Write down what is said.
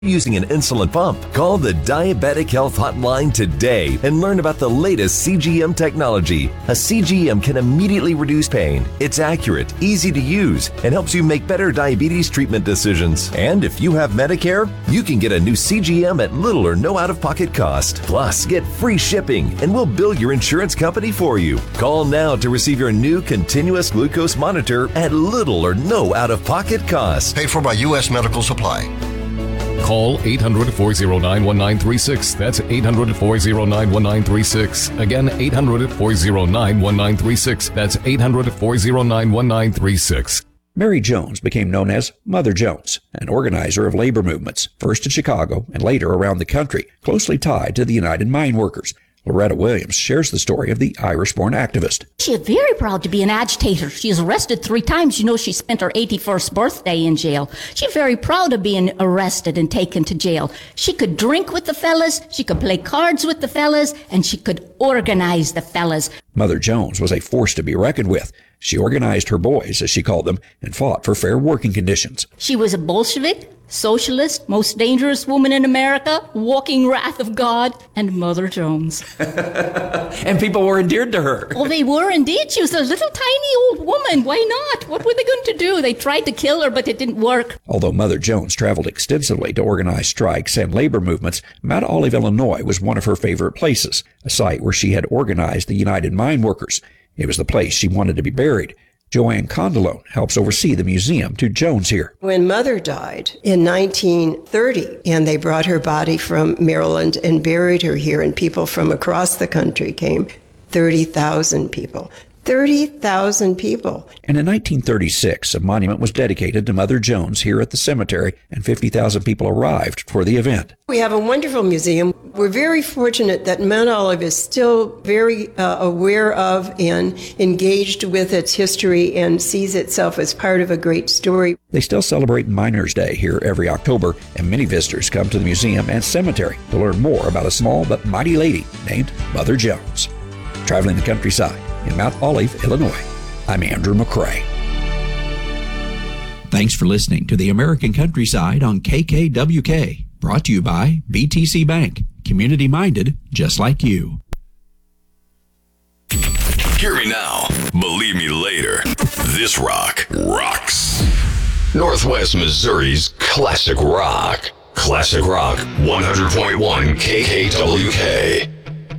Using an insulin pump, call the Diabetic Health Hotline today and learn about the latest CGM technology. A CGM can immediately reduce pain. It's accurate, easy to use, and helps you make better diabetes treatment decisions. And if you have Medicare, you can get a new CGM at little or no out-of-pocket cost. Plus, get free shipping, and we'll bill your insurance company for you. Call now to receive your new continuous glucose monitor at little or no out-of-pocket cost. Paid for by U.S. Medical Supply. Call 800-409-1936. That's 800-409-1936. Again, 800-409-1936. That's 800-409-1936. Mary Jones became known as Mother Jones, an organizer of labor movements, first in Chicago and later around the country, closely tied to the United Mine Workers. Loretta Williams shares the story of the Irish-born activist. She is very proud to be an agitator. She was arrested 3 times. You know, she spent her 81st birthday in jail. She's very proud of being arrested and taken to jail. She could drink with the fellas, she could play cards with the fellas, and she could organize the fellas. Mother Jones was a force to be reckoned with. She organized her boys, as she called them, and fought for fair working conditions. She was a Bolshevik, socialist, most dangerous woman in America, walking wrath of God, and Mother Jones. And people were endeared to her. Oh, they were indeed. She was a little tiny old woman. Why not? What were they going to do? They tried to kill her, but it didn't work. Although Mother Jones traveled extensively to organize strikes and labor movements, Mount Olive, Illinois was one of her favorite places, a site where she had organized the United Mine Workers. It was the place she wanted to be buried. Joanne Condalone helps oversee the museum to Jones here. When Mother died in 1930, and they brought her body from Maryland and buried her here, and people from across the country came, 30,000 people. 30,000 people. And in 1936, a monument was dedicated to Mother Jones here at the cemetery, and 50,000 people arrived for the event. We have a wonderful museum. We're very fortunate that Mount Olive is still very aware of and engaged with its history and sees itself as part of a great story. They still celebrate Miners' Day here every October, and many visitors come to the museum and cemetery to learn more about a small but mighty lady named Mother Jones. Traveling the countryside in Mount Olive, Illinois, I'm Andrew McCrae. Thanks for listening to the American Countryside on KKWK, brought to you by BTC Bank, community-minded just like you. Hear me now, believe me later. This rock rocks. Northwest Missouri's classic rock. Classic Rock 100.1 KKWK.